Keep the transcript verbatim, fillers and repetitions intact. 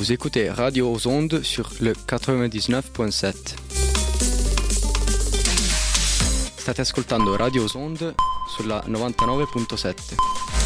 Vous écoutez Radio aux Ondes sur le quatre-vingt-dix-neuf virgolette sette. State ascoltando Radio aux Ondes sulla novantanove virgola sette.